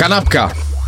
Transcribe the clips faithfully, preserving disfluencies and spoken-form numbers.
Kanapka.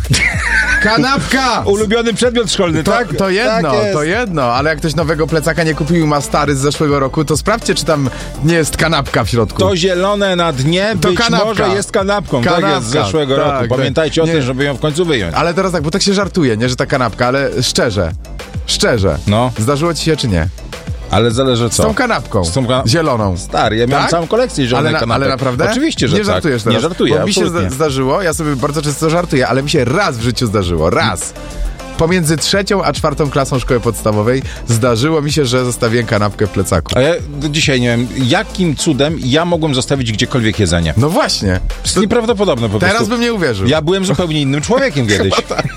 Kanapka! Ulubiony przedmiot szkolny, to, tak? To jedno, tak to jedno, ale jak ktoś nowego plecaka nie kupił i ma stary z zeszłego roku, to sprawdźcie, czy tam nie jest kanapka w środku. To zielone na dnie to być kanapka. może jest kanapką. Kanapka, tak jest z zeszłego tak, roku. Pamiętajcie tak. o tym, żeby ją w końcu wyjąć. Ale teraz tak, bo tak się żartuje, nie, że ta kanapka, ale szczerze, szczerze, no. Zdarzyło ci się czy nie? Ale zależy co? Z tą kanapką. Z tą kan... zieloną. Stary, ja miałem tak? całą kolekcję zielonej ale na, kanapek. Ale naprawdę? Oczywiście, że nie tak. żartujesz teraz. Nie żartuję, Bo mi się absolutnie. zdarzyło, ja sobie bardzo często żartuję, ale mi się raz w życiu zdarzyło, raz. Pomiędzy trzecią a czwartą klasą szkoły podstawowej zdarzyło mi się, że zostawiłem kanapkę w plecaku. A ja do dzisiaj nie wiem, jakim cudem ja mogłem zostawić gdziekolwiek jedzenie. No właśnie. To jest nieprawdopodobne po Teraz prostu. bym nie uwierzył. Ja byłem zupełnie innym człowiekiem kiedyś. tak.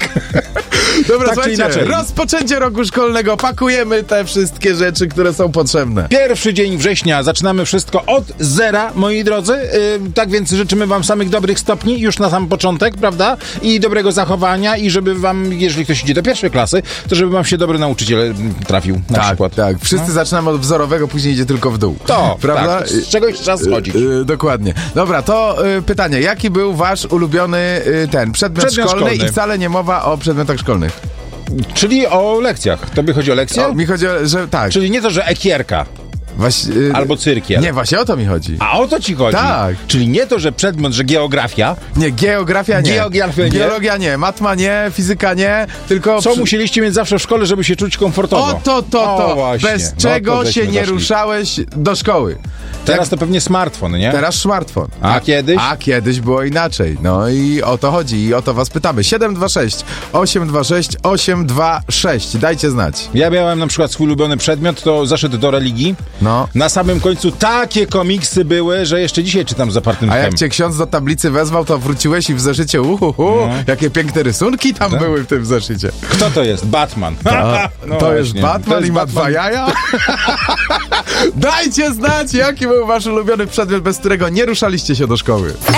Dobra, tak czy słuchajcie, inaczej. rozpoczęcie roku szkolnego. Pakujemy te wszystkie rzeczy, które są potrzebne. Pierwszy dzień września. Zaczynamy wszystko od zera, moi drodzy. Yy, tak więc życzymy wam samych dobrych stopni już na sam początek, prawda? I dobrego zachowania i żeby wam, jeżeli ktoś idzie do pierwszej klasy, to żeby wam się dobry nauczyciel trafił na tak, przykład. Tak, wszyscy no. zaczynamy od wzorowego, później idzie tylko w dół. To, prawda? Tak, z czegoś trzeba schodzić. Yy, yy, dokładnie. Dobra, to yy, pytanie. Jaki był wasz ulubiony yy, ten przedmiot, przedmiot szkolny, szkolny i wcale nie mowa o przedmiotach szkolnych? Czyli o lekcjach. Tobie chodzi o lekcje? O, mi chodzi o, że tak. Czyli nie to, że ekierka. Właśnie, yy, albo cyrkiel. Nie, właśnie o to mi chodzi. A o to ci chodzi? Tak. Czyli nie to, że przedmiot, że geografia. Nie, geografia nie. Geografia nie. Geologia nie, matma nie, fizyka nie, tylko... Co przy... musieliście mieć zawsze w szkole, żeby się czuć komfortowo? O to, to, to. O, właśnie. Bez no, czego to się nie zaszli. ruszałeś do szkoły. Teraz Jak... to pewnie smartfon, nie? Teraz smartfon. A, a kiedyś? A kiedyś było inaczej. No i o to chodzi i o to was pytamy. siedem dwa sześć osiem dwa sześć osiem dwa sześć. Dajcie znać. Ja miałem na przykład swój ulubiony przedmiot, to zaszedł do religii. No. Na samym końcu takie komiksy były, że jeszcze dzisiaj czytam z zapartym A tchem. jak cię ksiądz do tablicy wezwał, to wróciłeś i w zeszycie uhuhu, no. Jakie piękne rysunki tam tak? były w tym zeszycie. Kto to jest? Batman. A, no to jest właśnie. Batman to jest i ma Batman. Dwa jaja? Dajcie znać, jaki był wasz ulubiony przedmiot, bez którego nie ruszaliście się do szkoły.